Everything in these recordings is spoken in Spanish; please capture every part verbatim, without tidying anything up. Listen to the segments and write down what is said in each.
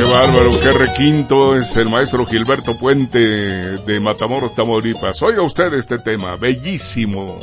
bárbaro, qué requinto es el maestro Gilberto Puente de Matamoros, Tamaulipas. Oiga usted este tema, bellísimo.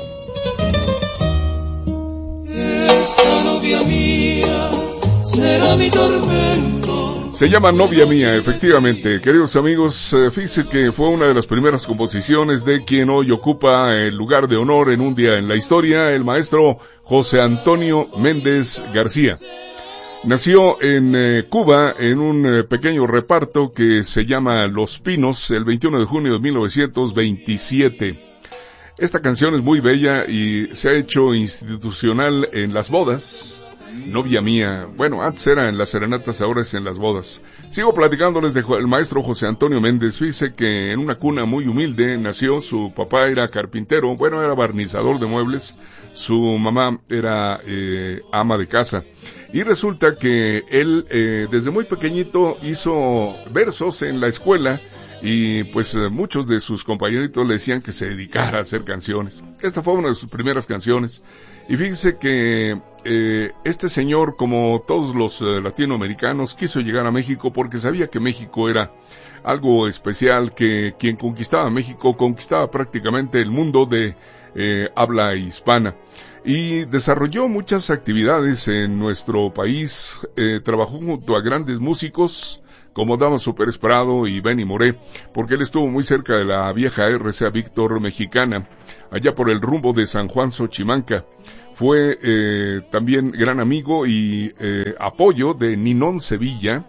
Esta novia mía será mi tormento. Se llama Novia Mía, efectivamente. Queridos amigos, fíjense que fue una de las primeras composiciones de quien hoy ocupa el lugar de honor en un día en la historia, el maestro José Antonio Méndez García. Nació en eh, Cuba en un eh, pequeño reparto que se llama Los Pinos el veintiuno de junio de mil novecientos veintisiete. Esta canción es muy bella y se ha hecho institucional en las bodas. Novia Mía, bueno, antes era en las serenatas, ahora es en las bodas. Sigo platicándoles de el maestro José Antonio Méndez. Fíjese que en una cuna muy humilde nació. Su papá era carpintero, bueno, era barnizador de muebles. Su mamá era eh, ama de casa. Y resulta que él eh, desde muy pequeñito hizo versos en la escuela y pues eh, muchos de sus compañeritos le decían que se dedicara a hacer canciones. Esta fue una de sus primeras canciones. Y fíjense que eh, este señor, como todos los eh, latinoamericanos, quiso llegar a México porque sabía que México era algo especial, que quien conquistaba México conquistaba prácticamente el mundo de eh, habla hispana. Y desarrolló muchas actividades en nuestro país, eh, trabajó junto a grandes músicos como Damaso Pérez Prado y Benny Moré, porque él estuvo muy cerca de la vieja R C A Víctor Mexicana, allá por el rumbo de San Juan Xochimanca. Fue eh, también gran amigo y eh, apoyo de Ninón Sevilla.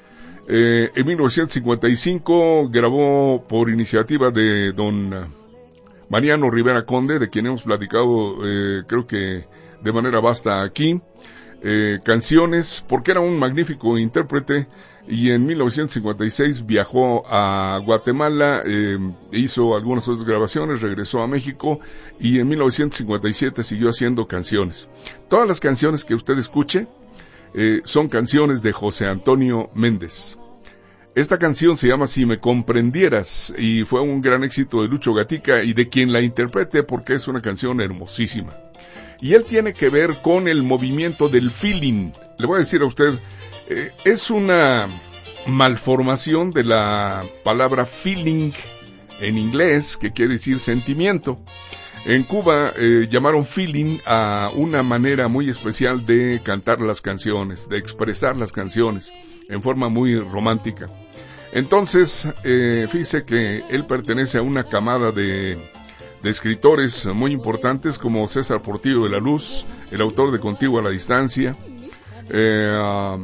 Eh, en mil novecientos cincuenta y cinco grabó por iniciativa de don Mariano Rivera Conde, de quien hemos platicado eh, creo que de manera vasta aquí, eh, canciones, porque era un magnífico intérprete. Y en mil novecientos cincuenta y seis viajó a Guatemala, eh, hizo algunas otras grabaciones, regresó a México y en mil novecientos cincuenta y siete siguió haciendo canciones. Todas las canciones que usted escuche eh, son canciones de José Antonio Méndez. Esta canción se llama Si me comprendieras y fue un gran éxito de Lucho Gatica y de quien la interprete porque es una canción hermosísima. Y él tiene que ver con el movimiento del feeling. Le voy a decir a usted, eh, es una malformación de la palabra feeling en inglés, que quiere decir sentimiento. En Cuba eh, llamaron feeling a una manera muy especial de cantar las canciones, de expresar las canciones en forma muy romántica. Entonces, eh, fíjese que él pertenece a una camada de, de escritores muy importantes como César Portillo de la Luz, el autor de Contigo a la Distancia, eh,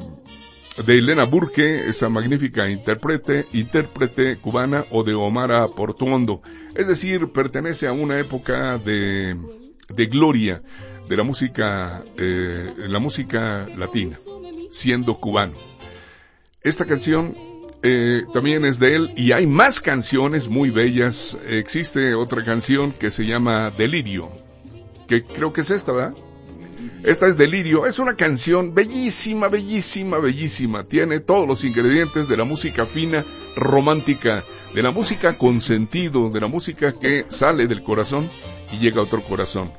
uh, de Elena Burke, esa magnífica intérprete, intérprete cubana, o de Omar Portuondo. Es decir, pertenece a una época de, de gloria de la música, eh, la música latina, siendo cubano. Esta canción eh, también es de él y hay más canciones muy bellas. Existe otra canción que se llama Delirio, que creo que es esta, ¿verdad? Esta es Delirio, es una canción bellísima, bellísima, bellísima. Tiene todos los ingredientes de la música fina, romántica, de la música con sentido, de la música que sale del corazón y llega a otro corazón.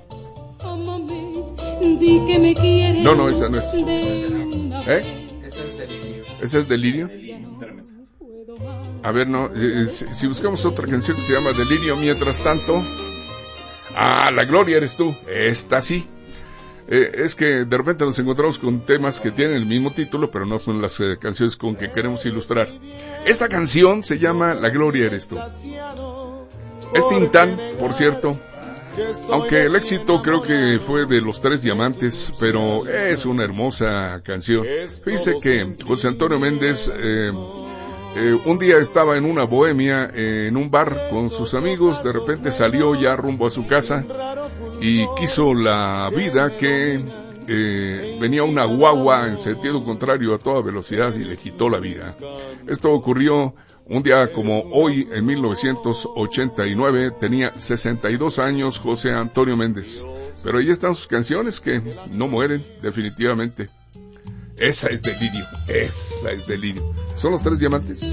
No, no, esa no es. ¿Eh? ¿Ese es Delirio? A ver, no, eh, si, si buscamos otra canción que se llama Delirio, mientras tanto... Ah, La Gloria Eres Tú, esta sí. Eh, es que de repente nos encontramos con temas que tienen el mismo título, pero no son las eh, canciones con que queremos ilustrar. Esta canción se llama La Gloria Eres Tú. Es Tintán, por cierto. Aunque el éxito creo que fue de Los Tres Diamantes, pero es una hermosa canción. Fíjese que José Antonio Méndez eh, eh, un día estaba en una bohemia, eh, en un bar con sus amigos, de repente salió ya rumbo a su casa y quiso la vida que eh, venía una guagua en sentido contrario a toda velocidad y le quitó la vida. Esto ocurrió un día como hoy, en mil novecientos ochenta y nueve, tenía sesenta y dos años José Antonio Méndez. Pero ahí están sus canciones que no mueren, definitivamente. Esa es Delirio, esa es Delirio. ¿Son Los Tres Diamantes?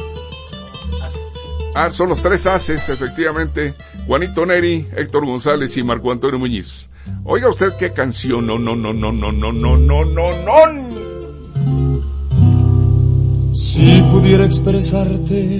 Ah, son Los Tres Haces, efectivamente. Juanito Neri, Héctor González y Marco Antonio Muñiz. Oiga usted qué canción, no, no, no, no, no, no, no, no, no, no. Si pudiera expresarte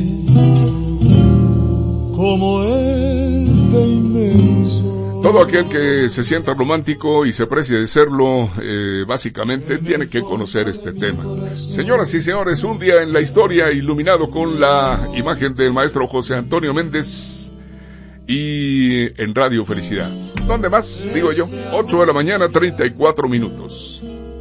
como es de inmenso. Todo aquel que se sienta romántico y se precie de serlo, eh, básicamente tiene que conocer este tema. Señoras y señores, un día en la historia iluminado con la imagen del maestro José Antonio Méndez y en Radio Felicidad. ¿Dónde más? Digo yo, ocho de la mañana, treinta y cuatro minutos.